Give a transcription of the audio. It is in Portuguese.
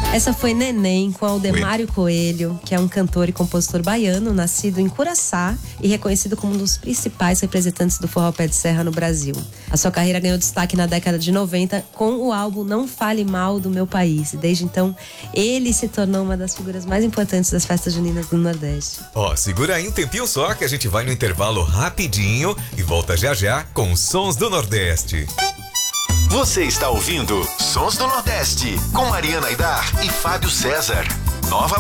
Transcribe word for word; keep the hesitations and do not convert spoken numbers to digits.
Essa foi Neném, com Aldemário Coelho, que é um cantor e compositor baiano, nascido em Curaçá e reconhecido como um dos principais representantes do forró pé de serra no Brasil. A sua carreira ganhou destaque na década de noventa com o álbum Não Fale Mal do Meu País. Desde então, ele se tornou uma das figuras mais importantes das festas juninas do Nordeste. Ó, oh, segura aí um tempinho só que a gente vai no intervalo rapidinho e volta já já com Sons do Nordeste. Você está ouvindo Sons do Nordeste com Mariana Aidar e Fábio César. Nova